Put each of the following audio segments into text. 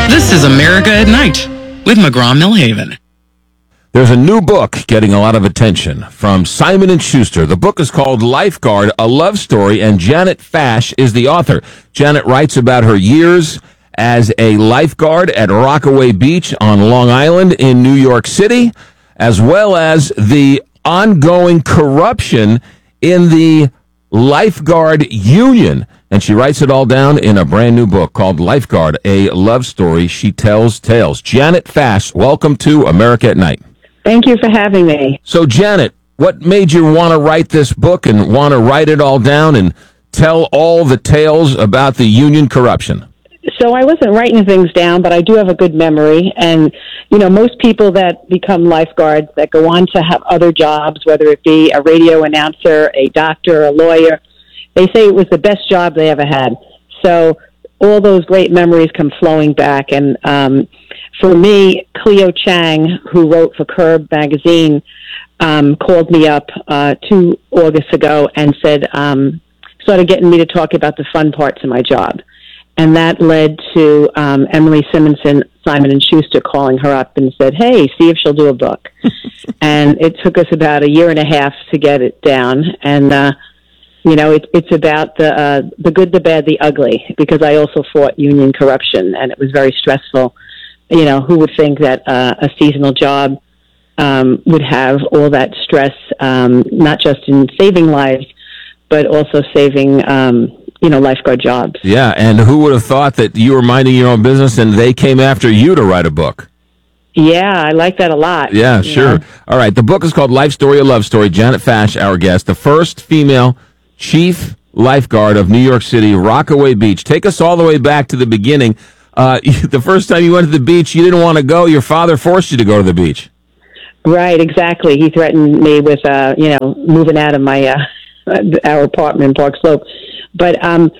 This is America at Night with McGraw-Millhaven. There's a new book getting a lot of attention from Simon & Schuster. The book is called Lifeguard, A Love Story, and Janet Fash is the author. Janet writes about her years as a lifeguard at Rockaway Beach on Long Island in New York City, as well as the ongoing corruption in the lifeguard union. And she writes it all down in a brand new book called Lifeguard, A Love Story. She tells tales. Janet Fash, welcome to America at Night. Thank you for having me. So, Janet, what made you want to write this book and want to write it all down and tell all the tales about the union corruption? So I wasn't writing things down, but I do have a good memory. And, you know, most people that become lifeguards that go on to have other jobs, whether it be a radio announcer, a doctor, a lawyer, they say it was the best job they ever had. So all those great memories come flowing back. And for me, Cleo Chang, who wrote for Curb magazine, called me up 2 August ago and said, started getting me to talk about the fun parts of my job. And that led to Emily Simonson, Simon & Schuster, calling her up and said, hey, see if she'll do a book. And it took us about 1.5 years to get it down. And, you know, it's about the good, the bad, the ugly, because I also fought union corruption, and it was very stressful. You know, who would think that a seasonal job would have all that stress, not just in saving lives, but also saving lifeguard jobs. Yeah, and who would have thought that you were minding your own business and they came after you to write a book? Yeah, I like that a lot. Yeah, sure. Know? All right, the book is called Life Story, A Love Story. Janet Fash, our guest, the first female chief lifeguard of New York City, Rockaway Beach. Take us all the way back to the beginning. The first time you went to the beach, you didn't want to go. Your father forced you to go to the beach. Right, exactly. He threatened me with, moving out of my our apartment in Park Slope. But,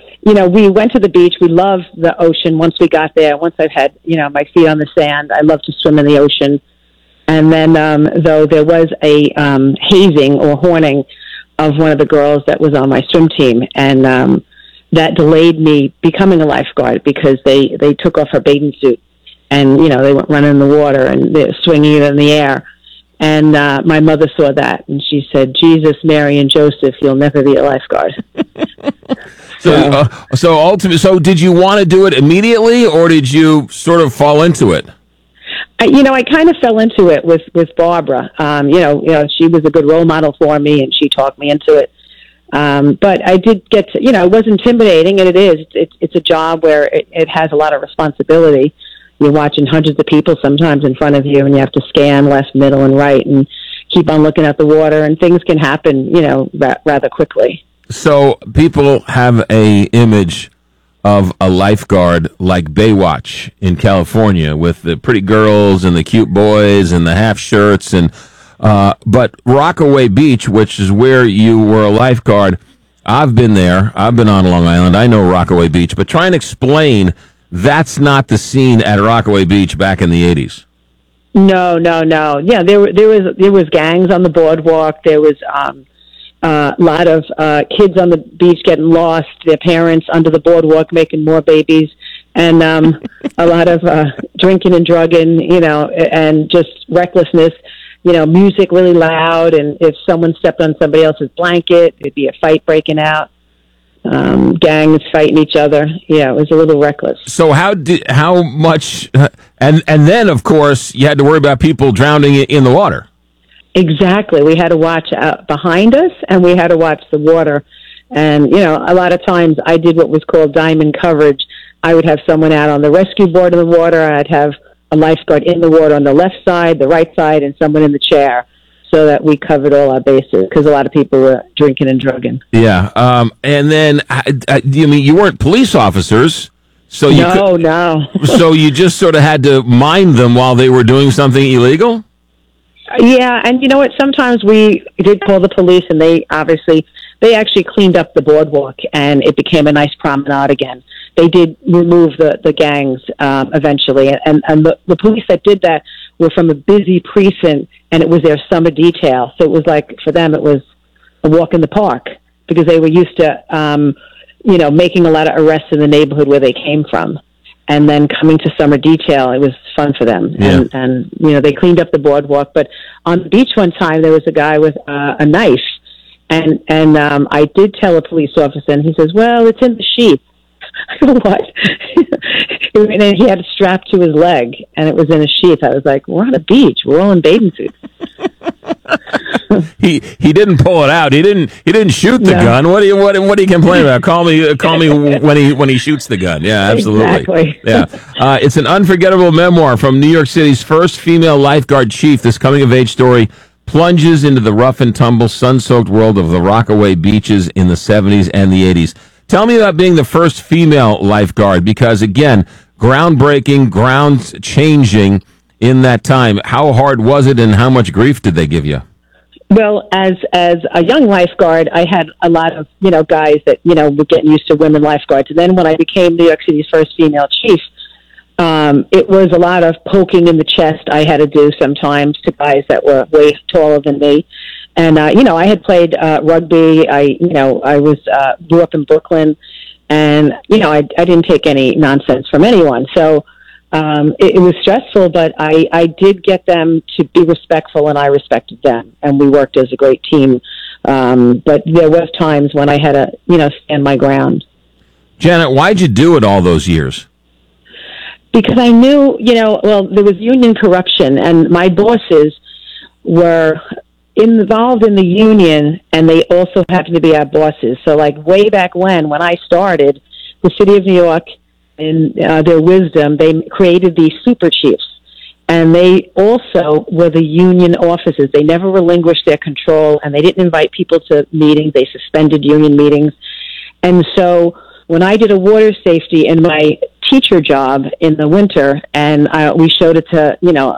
we went to the beach. We loved the ocean once we got there. Once I've had, my feet on the sand, I love to swim in the ocean. And then, though, there was a hazing or horning of one of the girls that was on my swim team. And that delayed me becoming a lifeguard because they took off her bathing suit. And, they went running in the water and they're swinging it in the air. And my mother saw that, and she said, Jesus, Mary, and Joseph, you'll never be a lifeguard. So did you want to do it immediately, or did you sort of fall into it? I kind of fell into it with Barbara. She was a good role model for me, and she talked me into it. But I did get to, it was intimidating, and it is. It's a job where it has a lot of responsibility. You're watching hundreds of people sometimes in front of you, and you have to scan left, middle, and right, and keep on looking at the water, and things can happen, rather quickly. So people have a image of a lifeguard like Baywatch in California with the pretty girls and the cute boys and the half shirts, but Rockaway Beach, which is where you were a lifeguard, I've been there. I've been on Long Island. I know Rockaway Beach, but try and explain. That's not the scene at Rockaway Beach back in the 80s. No. Yeah, there was gangs on the boardwalk. There was a lot of kids on the beach getting lost. Their parents under the boardwalk making more babies, and a lot of drinking and drugging. And just recklessness. Music really loud, and if someone stepped on somebody else's blanket, there'd be a fight breaking out. Gangs fighting each other. Yeah, it was a little reckless. So how much, and then of course you had to worry about people drowning in the water. Exactly. We had to watch behind us, and we had to watch the water. And, a lot of times I did what was called diamond coverage. I would have someone out on the rescue board in the water. I'd have a lifeguard in the water on the left side, the right side, and someone in the chair, so that we covered all our bases, because a lot of people were drinking and drugging. Yeah. And then, you weren't police officers, so you No. So you just sort of had to mind them while they were doing something illegal? Yeah, and you know what? Sometimes we did call the police, and they actually cleaned up the boardwalk, and it became a nice promenade again. They did remove the gangs eventually, and the police that did that were from a busy precinct, and it was their summer detail. So it was like, for them, it was a walk in the park, because they were used to, making a lot of arrests in the neighborhood where they came from. and then coming to summer detail, it was fun for them. Yeah. And they cleaned up the boardwalk. But on the beach one time, there was a guy with a knife, and I did tell a police officer, and he says, "Well, it's in the sheath." I go, "What?" And then he had it strapped to his leg, and it was in a sheath. I was like, "We're on a beach. We're all in bathing suits." He didn't pull it out. He didn't shoot the gun. What do you complain about? Call me when he shoots the gun. Yeah, absolutely. Exactly. Yeah. It's an unforgettable memoir from New York City's first female lifeguard chief. This coming of age story plunges into the rough and tumble, sun-soaked world of the Rockaway beaches in the 70s and the 80s. Tell me about being the first female lifeguard, because again, groundbreaking, ground changing in that time. How hard was it, and how much grief did they give you? Well, as a young lifeguard, I had a lot of, guys that, were getting used to women lifeguards. And then when I became New York City's first female chief, it was a lot of poking in the chest I had to do sometimes to guys that were way taller than me. And, I had played rugby. I grew up in Brooklyn, and, I didn't take any nonsense from anyone. So it was stressful, but I did get them to be respectful, and I respected them, and we worked as a great team. But there was times when I had to, stand my ground. Janet, why'd you do it all those years? Because I knew, there was union corruption, and my bosses were involved in the union, and they also happened to be our bosses. So, like, way back when I started, the city of New York, in their wisdom, they created these super chiefs, and they also were the union officers. They never relinquished their control, and they didn't invite people to meetings. They suspended union meetings. And so when I did a water safety in my teacher job in the winter, and we showed it to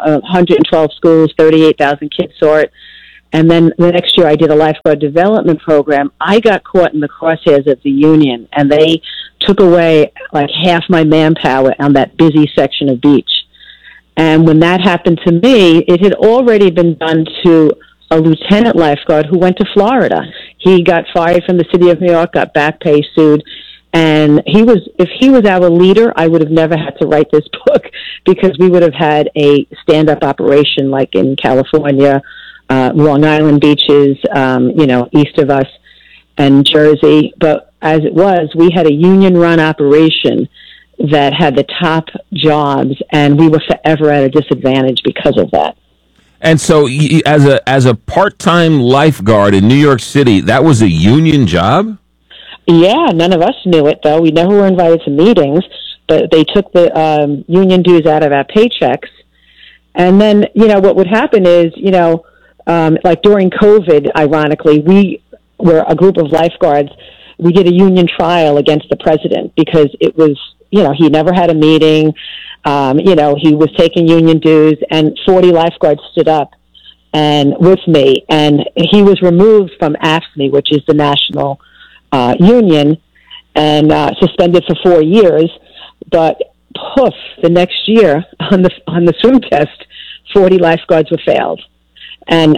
112 schools, 38,000 kids saw it. And then the next year I did a lifeguard development program. I got caught in the crosshairs of the union, and they took away like half my manpower on that busy section of beach. And when that happened to me, it had already been done to a lieutenant lifeguard who went to Florida. He got fired from the city of New York, got back pay, sued. And if he was our leader, I would have never had to write this book, because we would have had a stand-up operation like in California, Long Island beaches, east of us, and Jersey. But as it was, we had a union-run operation that had the top jobs, and we were forever at a disadvantage because of that. And so, as a part-time lifeguard in New York City, that was a union job? Yeah, none of us knew it, though. We never were invited to meetings, but they took the union dues out of our paychecks. And then, what would happen is, like during COVID, ironically, we were a group of lifeguards. We did a union trial against the president because it was, he never had a meeting. He was taking union dues, and 40 lifeguards stood up and with me, and he was removed from AFSCME, which is the national union, and suspended for 4 years. But poof, the next year on the swim test, 40 lifeguards were failed. And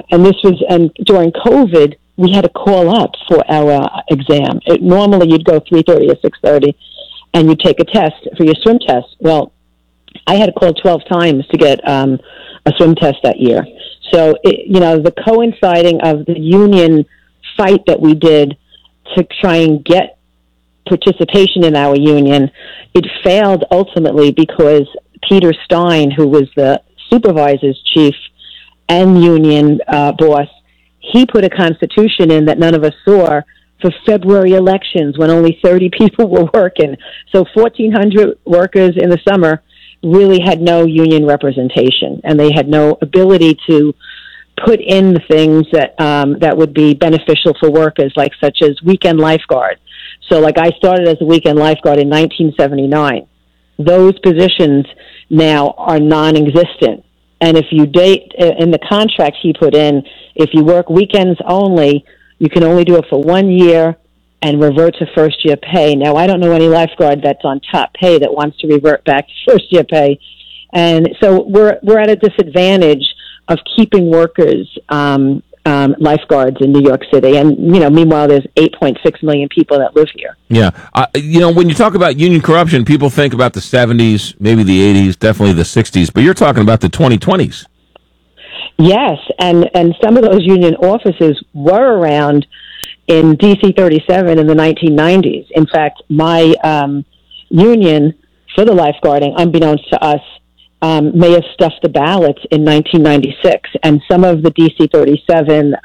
during COVID, we had to call up for our exam. Normally, you'd go 3:30 or 6:30, and you'd take a test for your swim test. Well, I had to call 12 times to get a swim test that year. So, the coinciding of the union fight that we did to try and get participation in our union, it failed ultimately because Peter Stein, who was the supervisor's chief and union boss, he put a constitution in that none of us saw for February elections when only 30 people were working. So 1,400 workers in the summer really had no union representation, and they had no ability to put in the things that would be beneficial for workers, like such as weekend lifeguard. So like I started as a weekend lifeguard in 1979. Those positions now are non-existent. And if you date in the contract he put in, if you work weekends only, you can only do it for 1 year and revert to first year pay. Now, I don't know any lifeguard that's on top pay that wants to revert back to first year pay. And so we're at a disadvantage of keeping workers lifeguards in New York City. And, meanwhile, there's 8.6 million people that live here. Yeah. When you talk about union corruption, people think about the 70s, maybe the 80s, definitely the 60s, but you're talking about the 2020s. Yes, and some of those union offices were around in DC 37 in the 1990s. In fact, my union for the lifeguarding, unbeknownst to us, may have stuffed the ballots in 1996, and some of the DC 37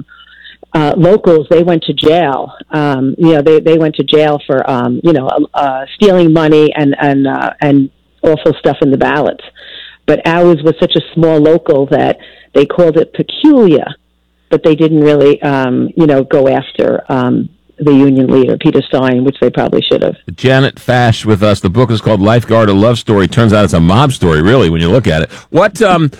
locals, they went to jail. They went to jail for stealing money and awful stuff in the ballots. But ours was such a small local that they called it peculiar, but they didn't really go after the union leader, Peter Stein, which they probably should have. Janet Fash with us. The book is called Lifeguard, A Love Story. Turns out it's a mob story, really, when you look at it. What's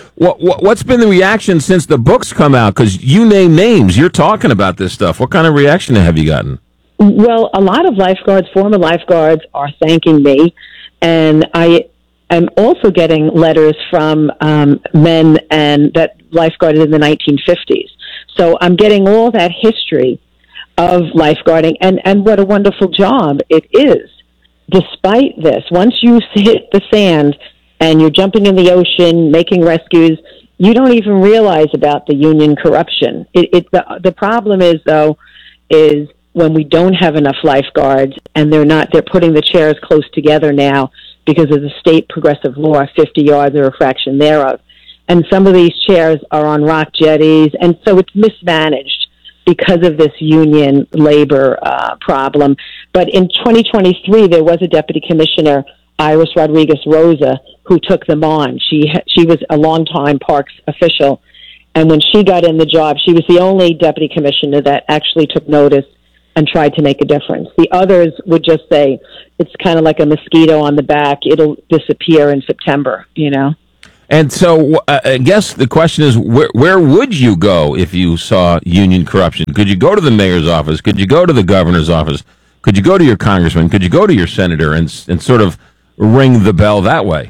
been the reaction since the book's come out? Because you name names. You're talking about this stuff. What kind of reaction have you gotten? Well, a lot of lifeguards, former lifeguards, are thanking me. And I am also getting letters from men that lifeguarded in the 1950s. So I'm getting all that history of lifeguarding, and what a wonderful job it is. Despite this, once you hit the sand and you're jumping in the ocean, making rescues, you don't even realize about the union corruption. The problem is, though, is when we don't have enough lifeguards and they're putting the chairs close together now because of the state progressive law, 50 yards or a fraction thereof. And some of these chairs are on rock jetties, and so it's mismanaged because of this union labor problem. But in 2023, there was a deputy commissioner, Iris Rodriguez Rosa, who took them on. She was a longtime parks official, and when she got in the job, she was the only deputy commissioner that actually took notice and tried to make a difference. The others would just say, it's kind of like a mosquito on the back. It'll disappear in September, And so I guess the question is, where would you go if you saw union corruption? Could you go to the mayor's office? Could you go to the governor's office? Could you go to your congressman? Could you go to your senator and sort of ring the bell that way?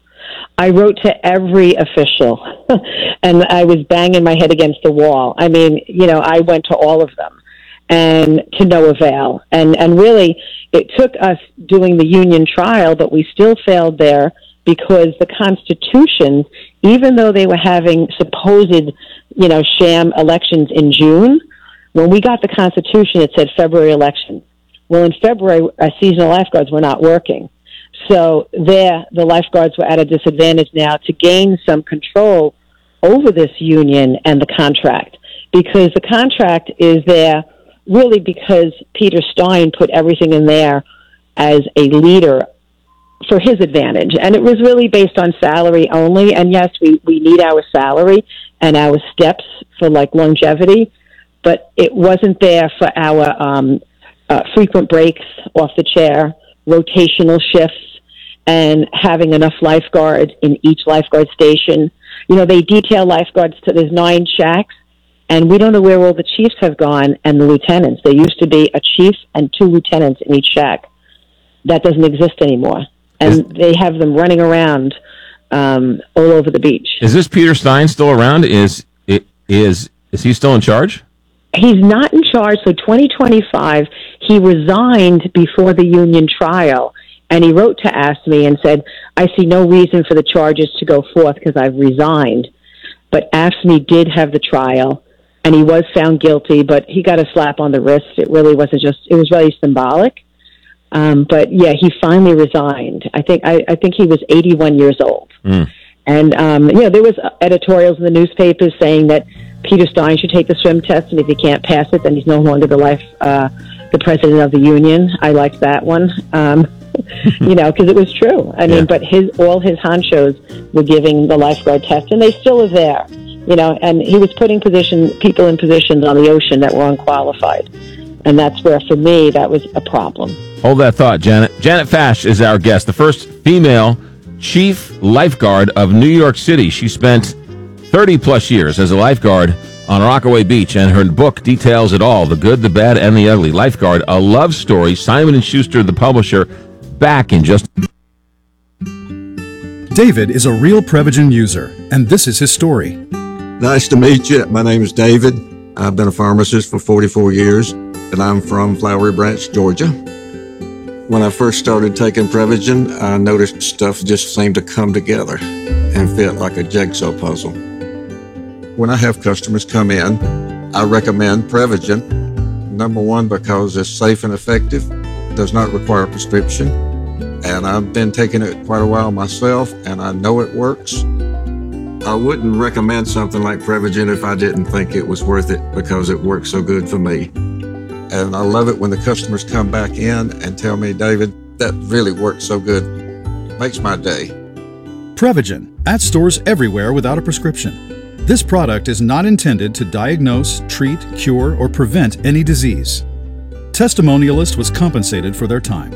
I wrote to every official, and I was banging my head against the wall. I mean, I went to all of them, and to no avail. And really, it took us doing the union trial, but we still failed there, because the Constitution, even though they were having supposed, sham elections in June, when we got the Constitution, it said February election. Well, in February, our seasonal lifeguards were not working. So the lifeguards were at a disadvantage now to gain some control over this union and the contract, because the contract is there really because Peter Stein put everything in there as a leader for his advantage. And it was really based on salary only. And yes, we need our salary and our steps for longevity, but it wasn't there for our frequent breaks off the chair, rotational shifts, and having enough lifeguards in each lifeguard station. They detail lifeguards there's 9 shacks, and we don't know where all the chiefs have gone and the lieutenants. There used to be a chief and 2 lieutenants in each shack. That doesn't exist anymore. And they have them running around all over the beach. Is this Peter Stein still around? Is he still in charge? He's not in charge. So 2025, he resigned before the union trial, and he wrote to AFSCME and said, I see no reason for the charges to go forth because I've resigned. But AFSCME did have the trial, and he was found guilty, but he got a slap on the wrist. It really wasn't it was really symbolic. But yeah, he finally resigned. I think he was 81 years old. Mm. And, there was editorials in the newspapers saying that Peter Stein should take the swim test, and if he can't pass it, then he's no longer the president of the union. I liked that one. Because it was true. I mean, but all his honchos were giving the lifeguard test, and they still are there. And he was putting people in positions on the ocean that were unqualified. And that's where, for me, that was a problem. Hold that thought, Janet. Janet Fash is our guest, the first female chief lifeguard of New York City. She spent 30-plus years as a lifeguard on Rockaway Beach, and her book details it all, the good, the bad, and the ugly. Lifeguard, A Love Story. Simon & Schuster, the publisher, back in just... David is a real Prevagen user, and this is his story. Nice to meet you. My name is David. I've been a pharmacist for 44 years, and I'm from Flowery Branch, Georgia. When I first started taking Prevagen, I noticed stuff just seemed to come together and fit like a jigsaw puzzle. When I have customers come in, I recommend Prevagen. Number one, because it's safe and effective, does not require a prescription, and I've been taking it quite a while myself, and I know it works. I wouldn't recommend something like Prevagen if I didn't think it was worth it because it works so good for me. And I love it when the customers come back in and tell me, David, that really worked so good. Makes my day. Prevagen, at stores everywhere without a prescription. This product is not intended to diagnose, treat, cure, or prevent any disease. Testimonialist was compensated for their time.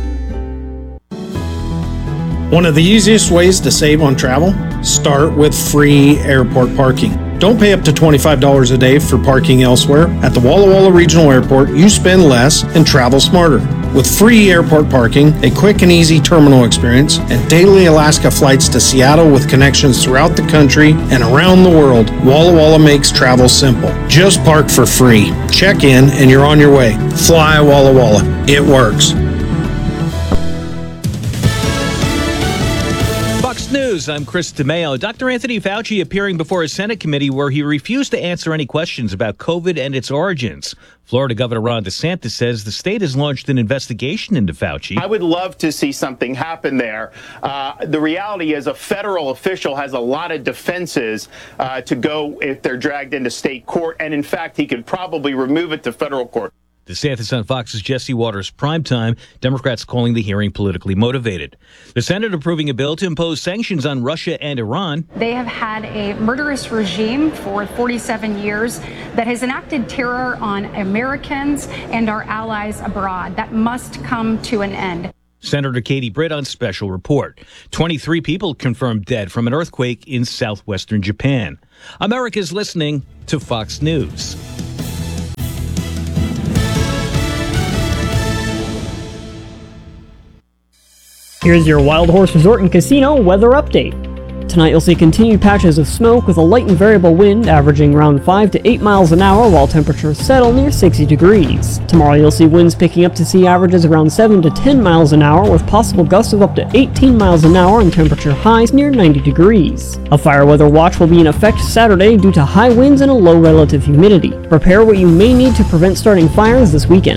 One of the easiest ways to save on travel? Start with free airport parking. Don't pay up to $25 a day for parking elsewhere. At the Walla Walla Regional Airport, you spend less and travel smarter. With free airport parking, a quick and easy terminal experience, and daily Alaska flights to Seattle with connections throughout the country and around the world, Walla Walla makes travel simple. Just park for free. Check in and you're on your way. Fly Walla Walla. It works. News. I'm Chris DeMeo. Dr. Anthony Fauci appearing before a Senate committee where he refused to answer any questions about COVID and its origins. Florida Governor Ron DeSantis says the state has launched an investigation into Fauci. I would love to see something happen there. The reality is a federal official has a lot of defenses to go if they're dragged into state court. And in fact, he could probably remove it to federal court. DeSantis on Fox's Jesse Waters Primetime. Democrats calling the hearing politically motivated. The Senate approving a bill to impose sanctions on Russia and Iran. They have had a murderous regime for 47 years that has enacted terror on Americans and our allies abroad. That must come to an end. Senator Katie Britt on Special Report. 23 people confirmed dead from an earthquake in southwestern Japan. America's listening to Fox News. Here's your Wild Horse Resort and Casino weather update. Tonight you'll see continued patches of smoke with a light and variable wind averaging around 5 to 8 miles an hour while temperatures settle near 60 degrees. Tomorrow you'll see winds picking up to sea averages around 7 to 10 miles an hour with possible gusts of up to 18 miles an hour and temperature highs near 90 degrees. A fire weather watch will be in effect Saturday due to high winds and a low relative humidity. Prepare what you may need to prevent starting fires this weekend.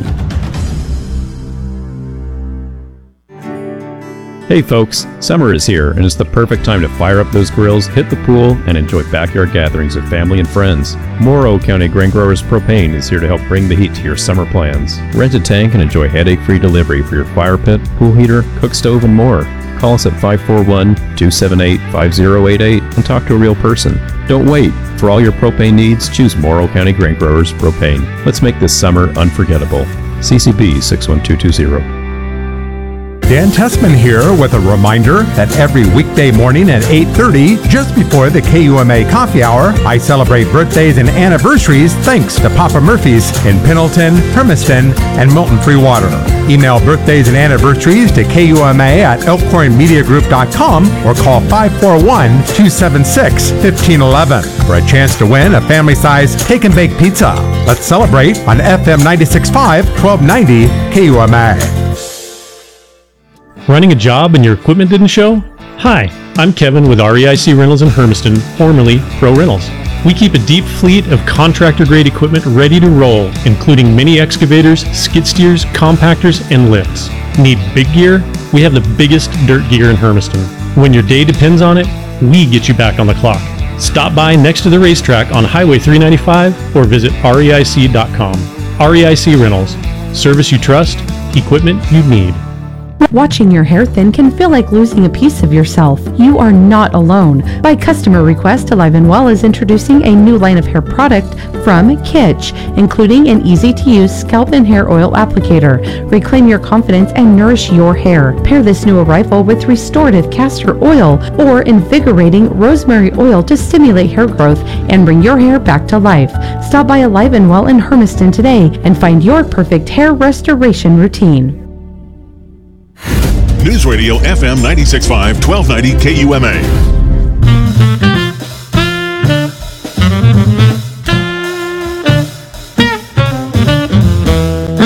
Hey folks, summer is here and it's the perfect time to fire up those grills, hit the pool, and enjoy backyard gatherings with family and friends. Morrow County Grain Growers Propane is here to help bring the heat to your summer plans. Rent a tank and enjoy headache-free delivery for your fire pit, pool heater, cook stove, and more. Call us at 541-278-5088 and talk to a real person. Don't wait. For all your propane needs, choose Morrow County Grain Growers Propane. Let's make this summer unforgettable. CCB 61220. Dan Tessman here with a reminder that every weekday morning at 8:30, just before the KUMA coffee hour, I celebrate birthdays and anniversaries thanks to Papa Murphy's in Pendleton, Hermiston, and Milton Free Water. Email birthdays and anniversaries to KUMA at elkhornmediagroup.com or call 541-276-1511 for a chance to win a family-sized take and bake pizza. Let's celebrate on FM 96.5, 1290 KUMA. Running a job and your equipment didn't show? Hi, I'm Kevin with REIC Rentals in Hermiston, formerly Pro Rentals. We keep a deep fleet of contractor-grade equipment ready to roll, including mini excavators, skid steers, compactors, and lifts. Need big gear? We have the biggest dirt gear in Hermiston. When your day depends on it, we get you back on the clock. Stop by next to the racetrack on Highway 395 or visit reic.com. REIC Rentals. Service you trust, equipment you need. Watching your hair thin can feel like losing a piece of yourself. You are not alone. By customer request, Alive & Well is introducing a new line of hair product from Kitsch, including an easy-to-use scalp and hair oil applicator. Reclaim your confidence and nourish your hair. Pair this new arrival with restorative castor oil or invigorating rosemary oil to stimulate hair growth and bring your hair back to life. Stop by Alive & Well in Hermiston today and find your perfect hair restoration routine. News Radio FM 96.5, 1290 KUMA.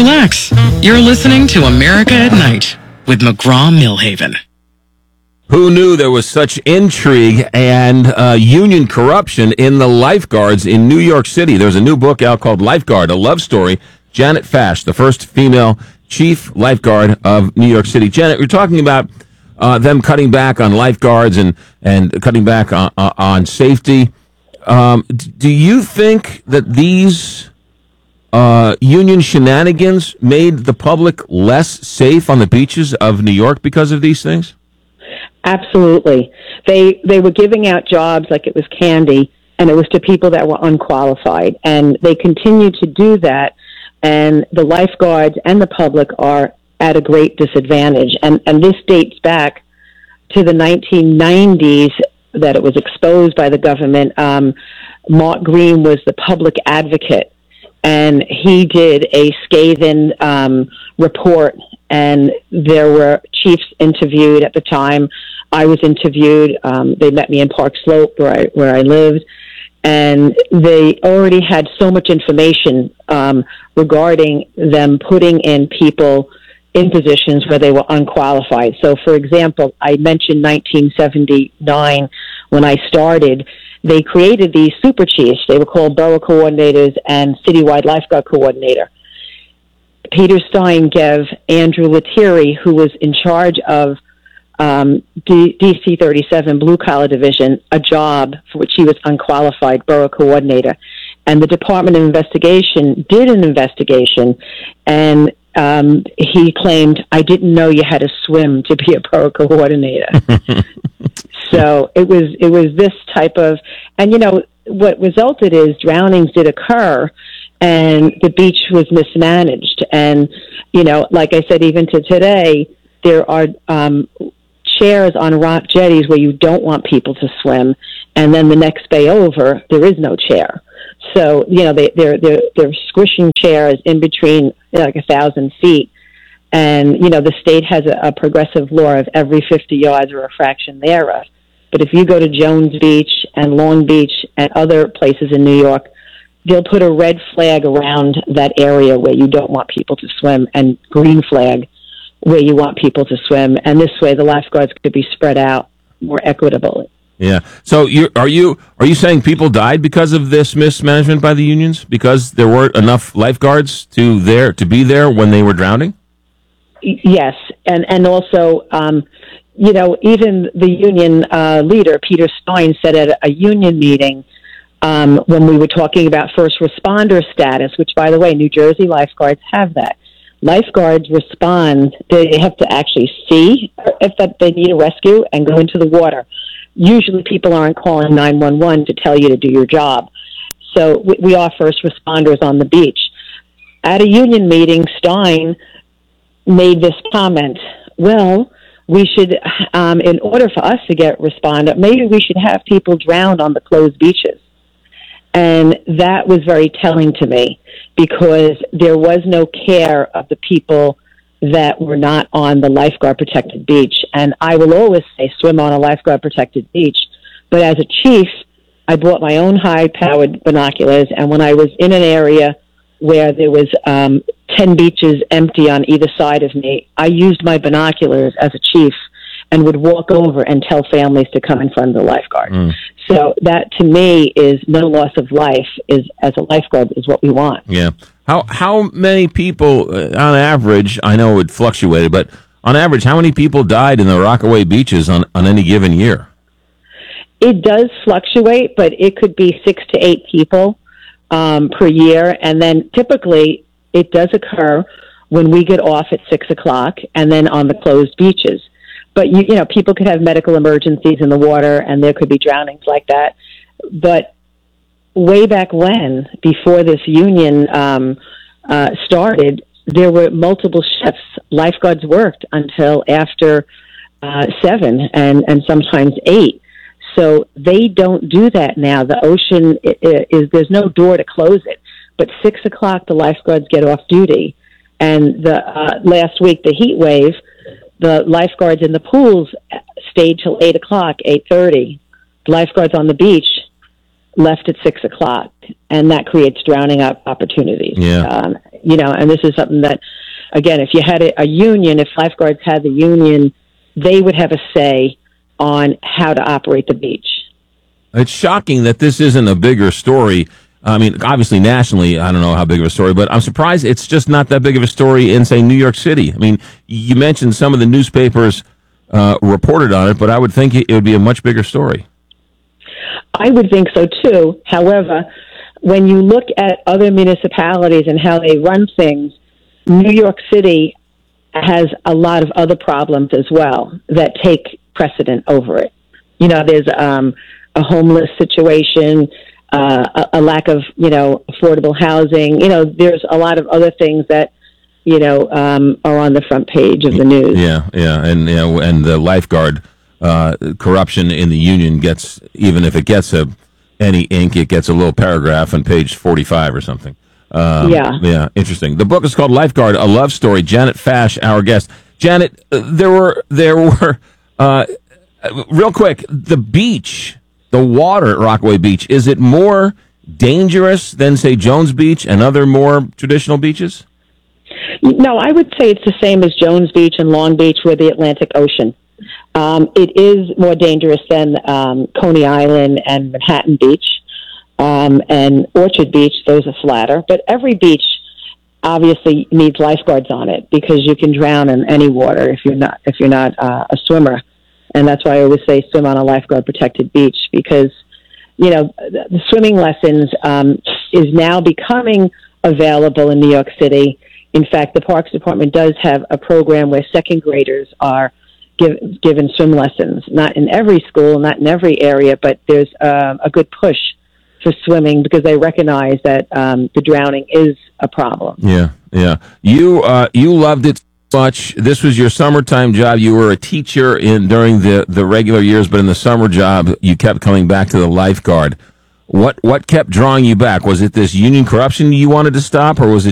Relax. You're listening to America at Night with McGraw-Milhaven. Who knew there was such intrigue and union corruption in the lifeguards in New York City? There's a new book out called Lifeguard, A Love Story. Janet Fash, the first female chief lifeguard of New York City. Janet, you're talking about them cutting back on lifeguards and cutting back on safety. Do you think that these union shenanigans made the public less safe on the beaches of New York because of these things? Absolutely. They were giving out jobs like it was candy, and it was to people that were unqualified. And they continue to do that, and the lifeguards and the public are at a great disadvantage. And this dates back to the 1990s that it was exposed by the government. Mark Green was the public advocate, and he did a scathing report, and there were chiefs interviewed at the time. I was interviewed. They met me in Park Slope where I lived, and they already had so much information regarding them putting in people in positions where they were unqualified. So, for example, I mentioned 1979 when I started. They created these super chiefs. They were called borough coordinators and citywide lifeguard coordinator. Peter Stein gave Andrew Lettieri, who was in charge of DC 37 Blue Collar Division, a job for which he was unqualified borough coordinator. And the Department of Investigation did an investigation, and he claimed, I didn't know you had to swim to be a borough coordinator. So it was this type of, and what resulted is drownings did occur, and the beach was mismanaged. And, like I said, even to today, there are chairs on rock jetties where you don't want people to swim, and then the next bay over, there is no chair. So, they're squishing chairs in between like 1,000 feet. And, the state has a progressive law of every 50 yards or a fraction thereof. But if you go to Jones Beach and Long Beach and other places in New York, they'll put a red flag around that area where you don't want people to swim, and green flag where you want people to swim. And this way the lifeguards could be spread out more equitably. Yeah. So are you saying people died because of this mismanagement by the unions, because there weren't enough lifeguards to be there when they were drowning? Yes. And also, even the union leader, Peter Stein, said at a union meeting when we were talking about first responder status, which, by the way, New Jersey lifeguards have that. Lifeguards respond. They have to actually see if that they need a rescue and go into the water. Usually people aren't calling 911 to tell you to do your job. So we are first responders on the beach. At a union meeting, Stein made this comment, well, we should, in order for us to get responder, maybe we should have people drown on the closed beaches. And that was very telling to me, because there was no care of the people that were not on the lifeguard protected beach. And I will always say swim on a lifeguard protected beach. But as a chief, I bought my own high powered binoculars. And when I was in an area where there was 10 beaches empty on either side of me, I used my binoculars as a chief and would walk over and tell families to come in front of the lifeguard. So that, to me, is no loss of life. Is as a lifeguard is what we want. Yeah. How many people, on average, I know it fluctuated, but on average, how many people died in the Rockaway beaches on any given year? It does fluctuate, but it could be 6 to 8 people per year. And then typically it does occur when we get off at 6 o'clock and then on the closed beaches. But, people could have medical emergencies in the water, and there could be drownings like that. But way back when, before this union started, there were multiple shifts. Lifeguards worked until after 7 and sometimes 8. So they don't do that now. The ocean there's no door to close it. But 6 o'clock, the lifeguards get off duty. And the last week, the heat wave, the lifeguards in the pools stayed till 8 o'clock, 8:30. Lifeguards on the beach left at 6 o'clock, and that creates drowning opportunities. Yeah. And this is something that, again, if you had a union, if lifeguards had the union, they would have a say on how to operate the beach. It's shocking that this isn't a bigger story. I mean, obviously nationally, I don't know how big of a story, but I'm surprised it's just not that big of a story in, say, New York City. I mean, you mentioned some of the newspapers reported on it, but I would think it would be a much bigger story. I would think so, too. However, when you look at other municipalities and how they run things, New York City has a lot of other problems as well that take precedent over it. There's a homeless situation, a lack of, affordable housing. There's a lot of other things that, are on the front page of the news. Yeah. And, and the lifeguard corruption in the union gets, even if it gets any ink, it gets a little paragraph on page 45 or something. Yeah, interesting. The book is called Lifeguard, A Love Story. Janet Fash, our guest. Janet, there were real quick, the beach, the water at Rockaway Beach, is it more dangerous than, say, Jones Beach and other more traditional beaches? No, I would say it's the same as Jones Beach and Long Beach with the Atlantic Ocean. It is more dangerous than Coney Island and Manhattan Beach. And Orchard Beach, those are flatter. But every beach obviously needs lifeguards on it because you can drown in any water if you're not a swimmer. And that's why I always say swim on a lifeguard protected beach because, the swimming lessons is now becoming available in New York City. In fact, the Parks Department does have a program where second graders are given swim lessons. Not in every school, not in every area, but there's a good push for swimming because they recognize that the drowning is a problem. Yeah. You loved it much. This was your summertime job. You were a teacher during the regular years, but in the summer job, you kept coming back to the lifeguard. What kept drawing you back? Was it this union corruption you wanted to stop, or was it